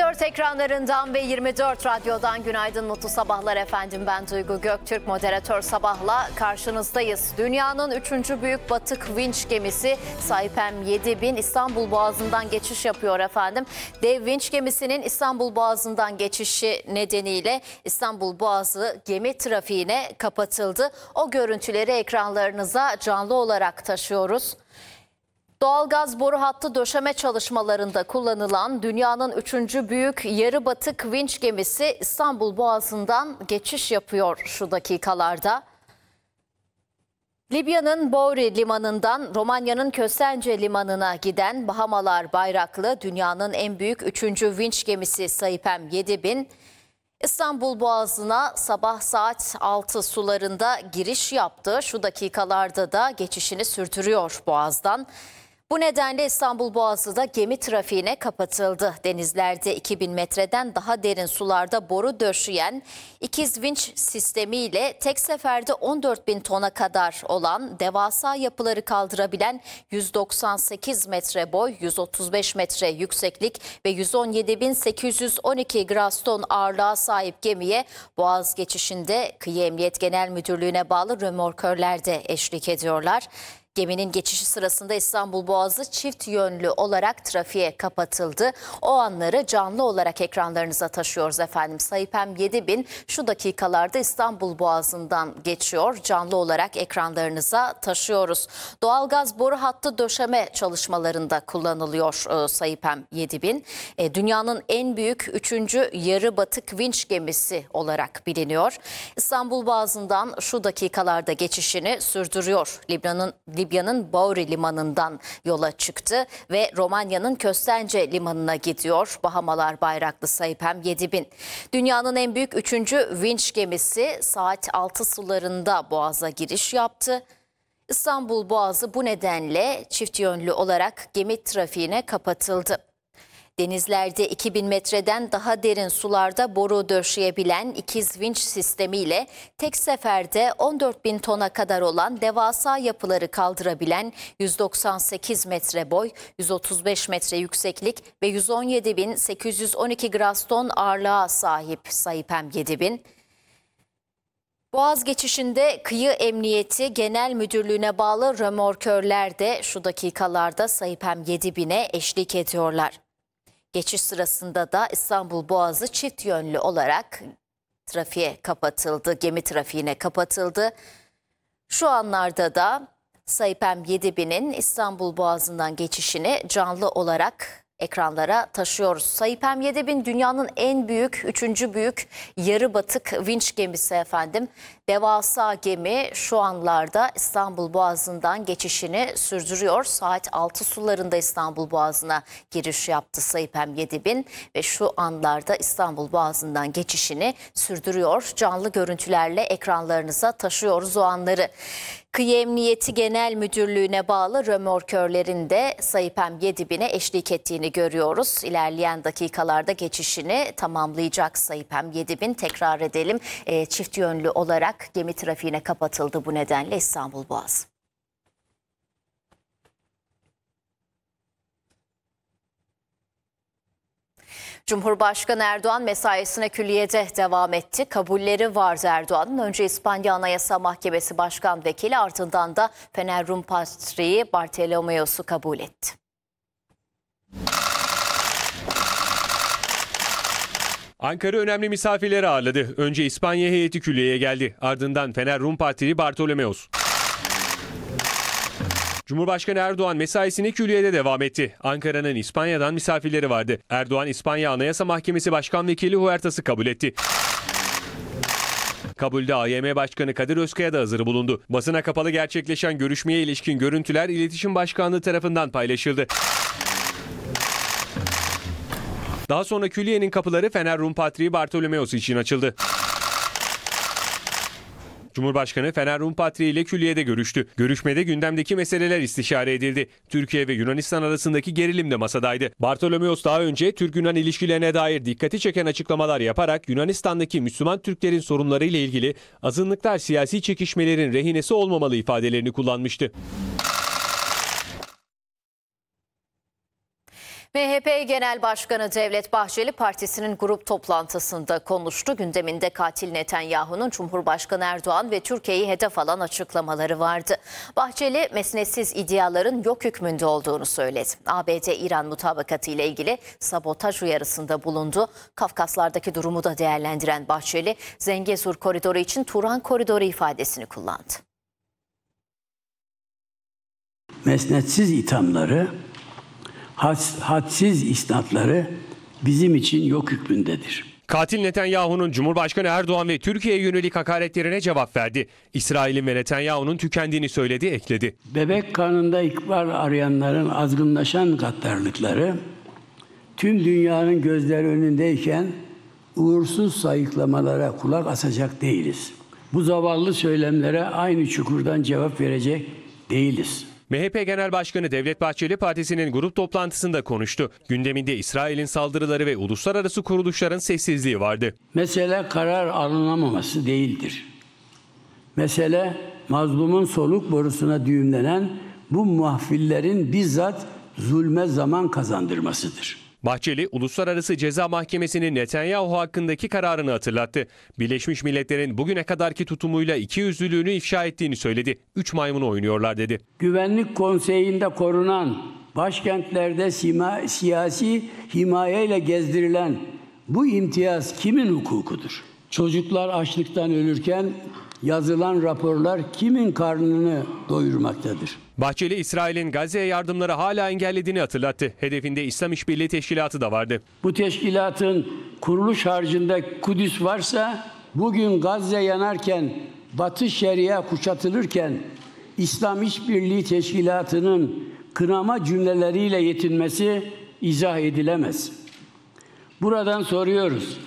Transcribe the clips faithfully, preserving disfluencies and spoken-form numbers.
dört ekranlarından ve yirmi dört radyodan günaydın, mutlu sabahlar efendim. Ben Duygu Göktürk, moderatör Sabah'la karşınızdayız. Dünyanın üçüncü büyük batık vinç gemisi Saipem yedi bin İstanbul Boğazı'ndan geçiş yapıyor efendim. Dev vinç gemisinin İstanbul Boğazı'ndan geçişi nedeniyle İstanbul Boğazı gemi trafiğine kapatıldı. O görüntüleri ekranlarınıza canlı olarak taşıyoruz. Doğalgaz boru hattı döşeme çalışmalarında kullanılan dünyanın üçüncü büyük yarı batık vinç gemisi İstanbul Boğazı'ndan geçiş yapıyor şu dakikalarda. Libya'nın Bouri limanından Romanya'nın Köstence limanına giden Bahamalar bayraklı dünyanın en büyük üçüncü vinç gemisi Saipem yedi bin İstanbul Boğazı'na sabah saat altı sularında giriş yaptı. Şu dakikalarda da geçişini sürdürüyor Boğaz'dan. Bu nedenle İstanbul Boğazı da gemi trafiğine kapatıldı. Denizlerde iki bin metreden daha derin sularda boru döşeyen ikiz vinç sistemiyle tek seferde on dört bin tona kadar olan devasa yapıları kaldırabilen yüz doksan sekiz metre boy, yüz otuz beş metre yükseklik ve yüz on yedi bin sekiz yüz on iki groston ağırlığa sahip gemiye Boğaz geçişinde Kıyı Emniyet Genel Müdürlüğü'ne bağlı römorkörler de eşlik ediyorlar. Geminin geçişi sırasında İstanbul Boğazı çift yönlü olarak trafiğe kapatıldı. O anları canlı olarak ekranlarınıza taşıyoruz efendim. Saipem yedi bin şu dakikalarda İstanbul Boğazı'ndan geçiyor. Canlı olarak ekranlarınıza taşıyoruz. Doğalgaz boru hattı döşeme çalışmalarında kullanılıyor e, Saipem yedi bin. E, dünyanın en büyük üçüncü yarı batık vinç gemisi olarak biliniyor. İstanbul Boğazı'ndan şu dakikalarda geçişini sürdürüyor. Libya'nın Libya'nın Bouri limanından yola çıktı ve Romanya'nın Köstence limanına gidiyor. Bahamalar bayraklı Saipem yedi bin. Dünyanın en büyük üçüncü vinç gemisi saat altı sularında Boğaz'a giriş yaptı. İstanbul Boğazı bu nedenle çift yönlü olarak gemi trafiğine kapatıldı. Denizlerde iki bin metreden daha derin sularda boru döşeyebilen ikiz vinç sistemiyle tek seferde on dört bin tona kadar olan devasa yapıları kaldırabilen yüz doksan sekiz metre boy, yüz otuz beş metre yükseklik ve yüz on yedi bin sekiz yüz on iki groston ağırlığa sahip Saipem yedi bin. Boğaz geçişinde Kıyı Emniyeti Genel Müdürlüğü'ne bağlı römorkörler de şu dakikalarda Saipem yedi bine eşlik ediyorlar. Geçiş sırasında da İstanbul Boğazı çift yönlü olarak trafiğe kapatıldı, gemi trafiğine kapatıldı. Şu anlarda da Saipem yedi binin İstanbul Boğazı'ndan geçişini canlı olarak ekranlara taşıyoruz. Saipem yedi bin dünyanın en büyük, üçüncü büyük yarı batık vinç gemisi efendim. Devasa gemi şu anlarda İstanbul Boğazı'ndan geçişini sürdürüyor. Saat altı sularında İstanbul Boğazı'na giriş yaptı Saipem yedi bin ve şu anlarda İstanbul Boğazı'ndan geçişini sürdürüyor. Canlı görüntülerle ekranlarınıza taşıyoruz o anları. Kıyı Emniyeti Genel Müdürlüğü'ne bağlı römorkörlerin de Saipem yedi bine eşlik ettiğini görüyoruz. İlerleyen dakikalarda geçişini tamamlayacak Saipem yedi bin. Tekrar edelim, e, çift yönlü olarak gemi trafiğine kapatıldı bu nedenle İstanbul Boğazı. Cumhurbaşkanı Erdoğan mesaisine külliyede devam etti. Kabulleri vardı Erdoğan'ın. Önce İspanya Anayasa Mahkemesi Başkan Vekili, ardından da Fener Rum Patriği Bartolomeos'u kabul etti. Ankara önemli misafirleri ağırladı. Önce İspanya heyeti külliyeye geldi. Ardından Fener Rum Patriği Bartolomeos. Cumhurbaşkanı Erdoğan mesaisine külliyede devam etti. Ankara'nın İspanya'dan misafirleri vardı. Erdoğan İspanya Anayasa Mahkemesi Başkan Vekili Huertas'ı kabul etti. Kabulde A Y M Başkanı Kadir Özkaya da hazır bulundu. Basına kapalı gerçekleşen görüşmeye ilişkin görüntüler İletişim Başkanlığı tarafından paylaşıldı. Daha sonra külliyenin kapıları Fener Rum Patriği Bartolomeos için açıldı. Cumhurbaşkanı Fener Rum Patriği ile külliyede görüştü. Görüşmede gündemdeki meseleler istişare edildi. Türkiye ve Yunanistan arasındaki gerilim de masadaydı. Bartolomeos daha önce Türk-Yunan ilişkilerine dair dikkati çeken açıklamalar yaparak Yunanistan'daki Müslüman Türklerin sorunları ile ilgili azınlıklar siyasi çekişmelerin rehinesi olmamalı ifadelerini kullanmıştı. M H P Genel Başkanı Devlet Bahçeli partisinin grup toplantısında konuştu. Gündeminde katil Netanyahu'nun Cumhurbaşkanı Erdoğan ve Türkiye'yi hedef alan açıklamaları vardı. Bahçeli mesnetsiz iddiaların yok hükmünde olduğunu söyledi. A B D-İran mutabakatı ile ilgili sabotaj uyarısında bulundu. Kafkaslardaki durumu da değerlendiren Bahçeli, Zengezur koridoru için Turan koridoru ifadesini kullandı. Mesnetsiz ithamları, had- hadsiz isnatları bizim için yok hükmündedir. Katil Netanyahu'nun Cumhurbaşkanı Erdoğan ve Türkiye'ye yönelik hakaretlerine cevap verdi. İsrail'in ve Netanyahu'nun tükendiğini söyledi, ekledi. Bebek karnında ikbal arayanların azgınlaşan gaddarlıkları, tüm dünyanın gözleri önündeyken uğursuz sayıklamalara kulak asacak değiliz. Bu zavallı söylemlere aynı çukurdan cevap verecek değiliz. M H P Genel Başkanı Devlet Bahçeli partisinin grup toplantısında konuştu. Gündeminde İsrail'in saldırıları ve uluslararası kuruluşların sessizliği vardı. Mesele karar alınamaması değildir. Mesele mazlumun soluk borusuna düğümlenen bu muhafillerin bizzat zulme zaman kazandırmasıdır. Bahçeli, Uluslararası Ceza Mahkemesi'nin Netanyahu hakkındaki kararını hatırlattı. Birleşmiş Milletler'in bugüne kadarki tutumuyla ikiyüzlülüğünü ifşa ettiğini söyledi. Üç maymunu oynuyorlar dedi. Güvenlik Konseyi'nde korunan, başkentlerde sima, siyasi himayeyle gezdirilen bu imtiyaz kimin hukukudur? Çocuklar açlıktan ölürken yazılan raporlar kimin karnını doyurmaktadır? Bahçeli, İsrail'in Gazze'ye yardımları hala engellediğini hatırlattı. Hedefinde İslam İşbirliği Teşkilatı da vardı. Bu teşkilatın kuruluş harcında Kudüs varsa, bugün Gazze yanarken, Batı Şeria kuşatılırken İslam İşbirliği Teşkilatı'nın kınama cümleleriyle yetinmesi izah edilemez. Buradan soruyoruz.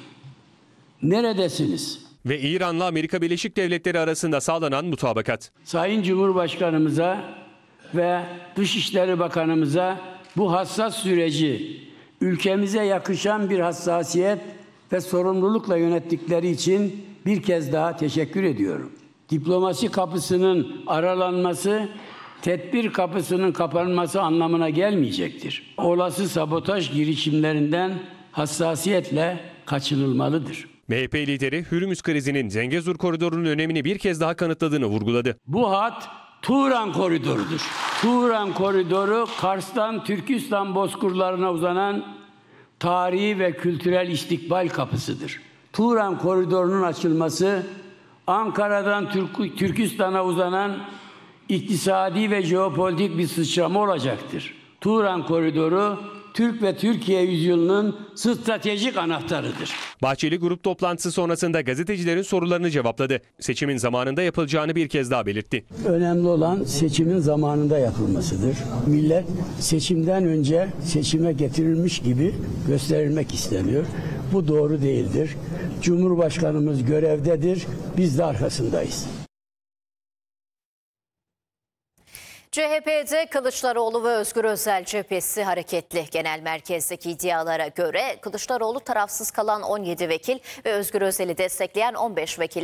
Neredesiniz? Ve İran'la Amerika Birleşik Devletleri arasında sağlanan mutabakat. Sayın Cumhurbaşkanımıza ve Dışişleri Bakanımıza bu hassas süreci ülkemize yakışan bir hassasiyet ve sorumlulukla yönettikleri için bir kez daha teşekkür ediyorum. Diplomasi kapısının aralanması, tedbir kapısının kapanması anlamına gelmeyecektir. Olası sabotaj girişimlerinden hassasiyetle kaçınılmalıdır. M H P lideri Hürmüz krizinin Zengezur koridorunun önemini bir kez daha kanıtladığını vurguladı. Bu hat Turan koridorudur. Turan koridoru Kars'tan Türkistan bozkırlarına uzanan tarihi ve kültürel istikbal kapısıdır. Turan koridorunun açılması Ankara'dan Türk Türkistan'a uzanan iktisadi ve jeopolitik bir sıçrama olacaktır. Turan koridoru Türk ve Türkiye yüzyılının stratejik anahtarıdır. Bahçeli grup toplantısı sonrasında gazetecilerin sorularını cevapladı. Seçimin zamanında yapılacağını bir kez daha belirtti. Önemli olan seçimin zamanında yapılmasıdır. Millet seçimden önce seçime getirilmiş gibi gösterilmek isteniyor. Bu doğru değildir. Cumhurbaşkanımız görevdedir. Biz de arkasındayız. C H P'de Kılıçdaroğlu ve Özgür Özel cephesi hareketli. Genel merkezdeki iddialara göre Kılıçdaroğlu tarafsız kalan on yedi vekil ve Özgür Özel'i destekleyen on beş vekil